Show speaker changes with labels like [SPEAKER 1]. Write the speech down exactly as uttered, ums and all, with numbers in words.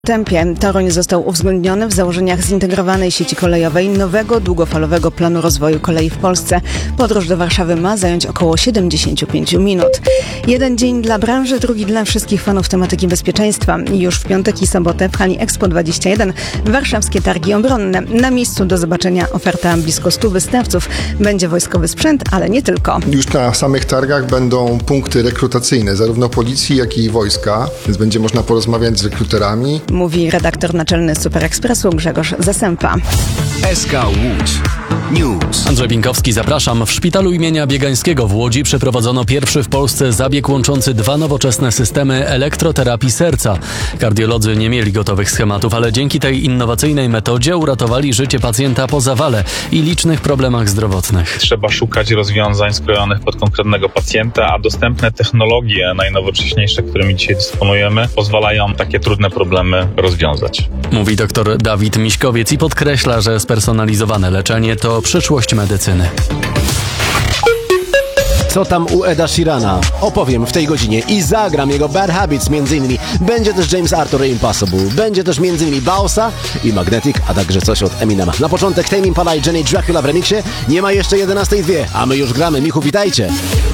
[SPEAKER 1] tempie Toruń został uwzględniony w założeniach zintegrowanej sieci kolejowej nowego długofalowego planu rozwoju kolei w Polsce. Podróż do Warszawy ma zająć około siedemdziesiąt pięć minut. Jeden dzień dla branży, drugi dla wszystkich fanów tematyki bezpieczeństwa. Już w piątek i sobotę w hali Expo dwadzieścia jeden warszawskie targi obronne. Na miejscu do zobaczenia oferta blisko stu wystawców. Będzie wojskowy sprzęt, ale nie tylko.
[SPEAKER 2] Już na samych targach będą punkty rekrutacyjne, zarówno policji, jak i wojska, więc będzie można porozmawiać z rekruterami.
[SPEAKER 1] Mówi redaktor naczelny Super Expressu Grzegorz Zasępa.
[SPEAKER 3] S K Łódź News.
[SPEAKER 4] Andrzej Pinkowski, zapraszam. W szpitalu imienia Biegańskiego w Łodzi przeprowadzono pierwszy w Polsce zabieg łączący dwa nowoczesne systemy elektroterapii serca. Kardiolodzy nie mieli gotowych schematów, ale dzięki tej innowacyjnej metodzie uratowali życie pacjenta po zawale i licznych problemach zdrowotnych.
[SPEAKER 5] Trzeba szukać rozwiązań skrojonych pod konkretnego pacjenta, a dostępne technologie najnowocześniejsze, którymi dzisiaj dysponujemy, pozwalają takie trudne problemy rozwiązać.
[SPEAKER 4] Mówi dr Dawid Miśkowiec i podkreśla, że spersonalizowane leczenie to przyszłość medycyny.
[SPEAKER 6] Co tam u Eda Sheerana? Opowiem w tej godzinie i zagram jego Bad Habits między innymi. Będzie też James Arthur i Impossible. Będzie też między innymi Bausa i Magnetic, a także coś od Eminema. Na początek Tame Impala i Jenny Dracula w remiksie. Nie ma jeszcze jedenastej dwie, a my już gramy. Michu, witajcie!